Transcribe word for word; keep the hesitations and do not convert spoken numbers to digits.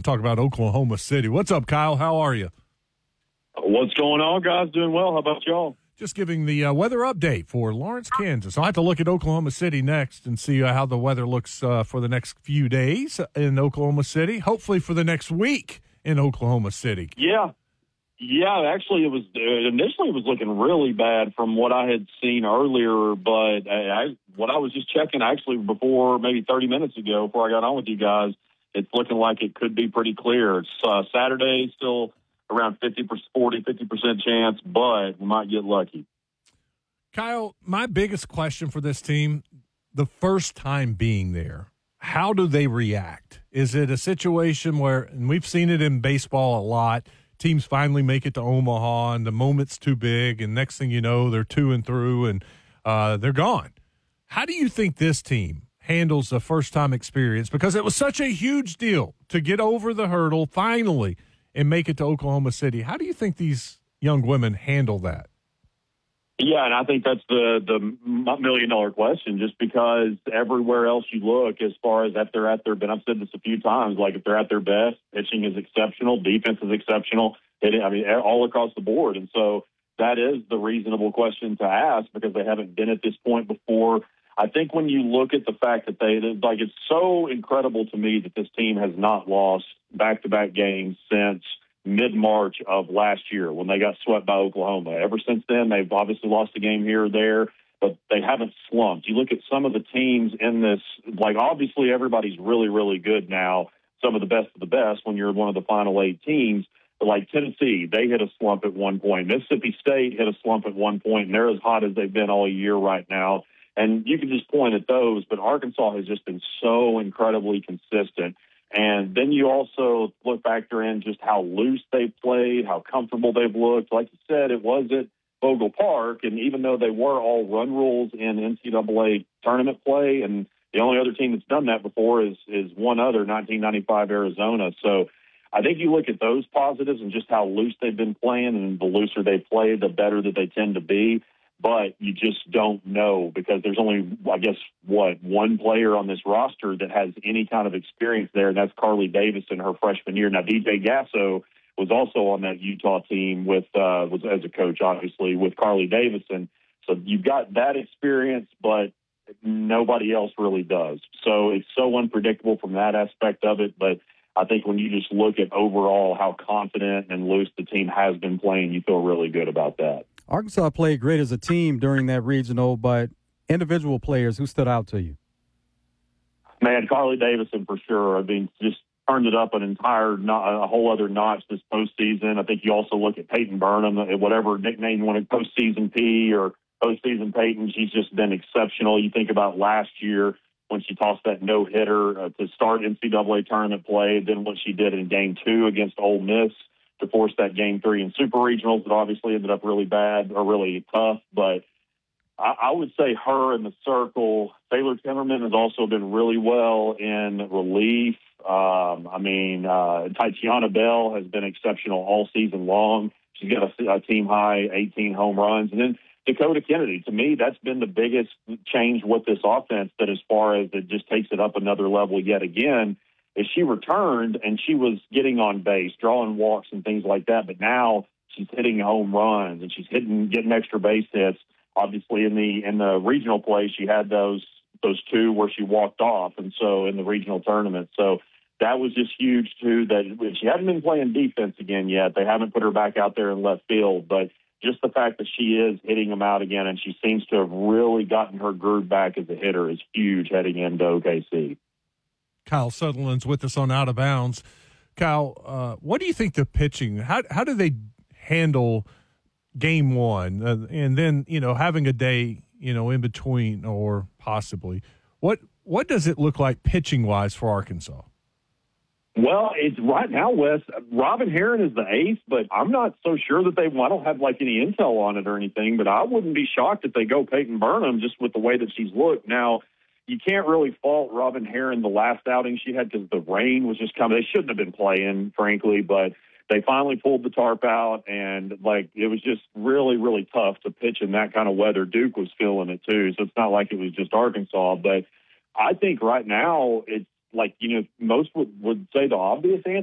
talk about Oklahoma City. What's up, Kyle? How are you? What's going on, guys? Doing well. How about y'all? Just giving the uh, weather update for Lawrence, Kansas. I'll have to look at Oklahoma City next and see uh, how the weather looks uh, for the next few days in Oklahoma City, hopefully for the next week in Oklahoma City. Yeah. Yeah, actually, it was uh, initially it was looking really bad from what I had seen earlier, but I, I what I was just checking actually before maybe thirty minutes ago before I got on with you guys, it's looking like it could be pretty clear. It's uh, Saturday, still around fifty, forty, fifty percent chance, but we might get lucky. Kyle, my biggest question for this team, the first time being there, how do they react? Is it a situation where, and we've seen it in baseball a lot, teams finally make it to Omaha and the moment's too big, and next thing you know, they're two and through and uh, they're gone. How do you think this team handles the first-time experience? Because it was such a huge deal to get over the hurdle finally and make it to Oklahoma City. How do you think these young women handle that? Yeah, and I think that's the the million-dollar question, just because everywhere else you look, as far as if they're at their, and I've said this a few times, like if they're at their best, pitching is exceptional, defense is exceptional, it, I mean, all across the board. And so that is the reasonable question to ask because they haven't been at this point before. I think when you look at the fact that they, like, it's so incredible to me that this team has not lost back-to-back games since mid-March of last year when they got swept by Oklahoma. Ever since then, they've obviously lost a game here or there, but they haven't slumped. You look at some of the teams in this, like, obviously everybody's really, really good now, some of the best of the best when you're one of the final eight teams. But like Tennessee, they hit a slump at one point. Mississippi State hit a slump at one point, and they're as hot as they've been all year right now. And you can just point at those, but Arkansas has just been so incredibly consistent. And then you also look factor in just how loose they've played, how comfortable they've looked. Like you said, it was at Vogel Park, and even though they were all run rules in N C double A tournament play, and the only other team that's done that before is is one other, nineteen ninety-five Arizona. So I think you look at those positives and just how loose they've been playing, and the looser they play, the better that they tend to be. But you just don't know because there's only, I guess, what, one player on this roster that has any kind of experience there, and that's Carly Davis in her freshman year. Now, D J Gasso was also on that Utah team with uh, was as a coach, obviously, with Carly Davison. So you've got that experience, but nobody else really does. So it's so unpredictable from that aspect of it. But I think when you just look at overall how confident and loose the team has been playing, you feel really good about that. Arkansas played great as a team during that regional, but individual players, who stood out to you? Man, Carly Davison for sure. I mean, just turned it up an entire, a whole other notch this postseason. I think you also look at Peyton Burnham, whatever nickname you want to, postseason P or postseason Peyton. She's just been exceptional. You think about last year when she tossed that no-hitter uh, to start N C double A tournament play, then what she did in game two against Ole Miss to force that game three in super regionals that obviously ended up really bad or really tough. But I, I would say her in the circle. Taylor Timmerman has also been really well in relief. Um, I mean, uh, Tatiana Bell has been exceptional all season long. She's got a, a team high eighteen home runs. And then Dakota Kennedy, to me, that's been the biggest change with this offense, that as far as it just takes it up another level yet again, is she returned and she was getting on base, drawing walks and things like that. But now she's hitting home runs and she's hitting, getting extra base hits. Obviously, in the in the regional play, she had those those two where she walked off, and so in the regional tournament, so that was just huge too. That she hadn't been playing defense again yet. They haven't put her back out there in left field, but just the fact that she is hitting them out again, and she seems to have really gotten her groove back as a hitter, is huge heading into O K C. Kyle Sutherland's with us on Out of Bounds. Kyle, uh, what do you think the pitching, how how do they handle game one? Uh, and then, you know, having a day, you know, in between or possibly, what what does it look like pitching-wise for Arkansas? Well, it's right now, Wes, Robin Heron is the ace, but I'm not so sure that they, I don't have like any intel on it or anything, but I wouldn't be shocked if they go Peyton Burnham just with the way that she's looked. Now, you can't really fault Robin Heron the last outing she had because the rain was just coming. They shouldn't have been playing, frankly, but they finally pulled the tarp out, and like it was just really, really tough to pitch in that kind of weather. Duke was feeling it too, so it's not like it was just Arkansas. But I think right now it's like, you know, most would, would say the obvious answer